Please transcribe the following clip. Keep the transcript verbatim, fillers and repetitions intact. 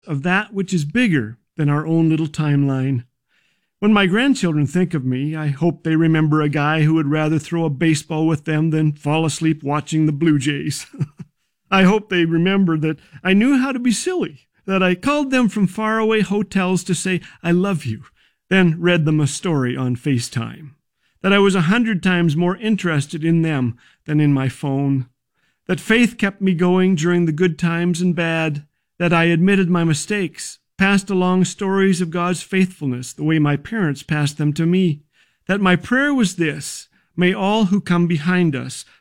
of that which is bigger than our own little timeline. When my grandchildren think of me, I hope they remember a guy who would rather throw a baseball with them than fall asleep watching the Blue Jays. I hope they remember that I knew how to be silly, that I called them from faraway hotels to say I love you, then read them a story on FaceTime, that I was a hundred times more interested in them than in my phone, that faith kept me going during the good times and bad, that I admitted my mistakes, passed along stories of God's faithfulness the way my parents passed them to me, that my prayer was this: may all who come behind us